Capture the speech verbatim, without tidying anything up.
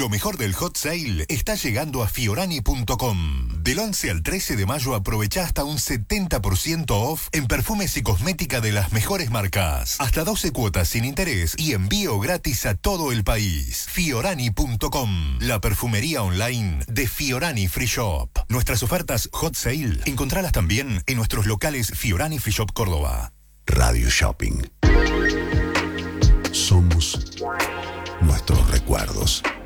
Lo mejor del Hot Sale está llegando a fiorani punto com. Del once al trece de mayo aprovecha hasta un setenta por ciento off en perfumes y cosmética de las mejores marcas. Hasta doce cuotas sin interés y envío gratis a todo el país. fiorani punto com, la perfumería online de Fiorani Free Shop. Nuestras ofertas Hot Sale, encontralas también en nuestros locales Fiorani Free Shop Córdoba. Radio Shopping. Somos nuestros recuerdos.